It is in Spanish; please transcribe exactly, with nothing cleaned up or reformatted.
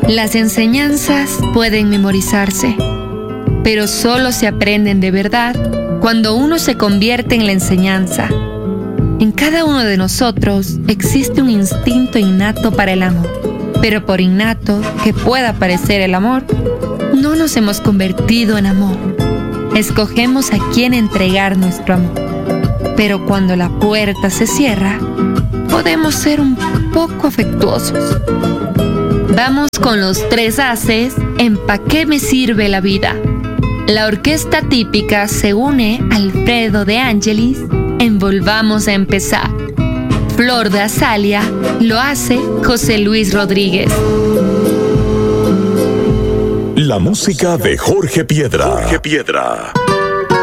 Las enseñanzas pueden memorizarse, pero solo se aprenden de verdad cuando uno se convierte en la enseñanza. En cada uno de nosotros existe un instinto innato para el amor, pero por innato que pueda parecer el amor, no nos hemos convertido en amor. Escogemos a quién entregar nuestro amor, pero cuando la puerta se cierra, podemos ser un poco afectuosos. Vamos con los tres haces en ¿Pa' qué me sirve la vida? La orquesta típica se une a Alfredo de Ángelis en Volvamos a empezar. Flor de Azalea lo hace José Luis Rodríguez. La música de Jorge Piedra. Jorge Piedra.